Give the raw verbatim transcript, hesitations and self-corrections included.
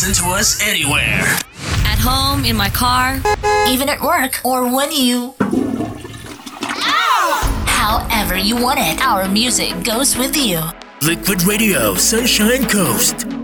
listen to us anywhere. At home, in my car, even at work, or when you... However you want it, our music goes with you. Liquid Radio, Sunshine Coast.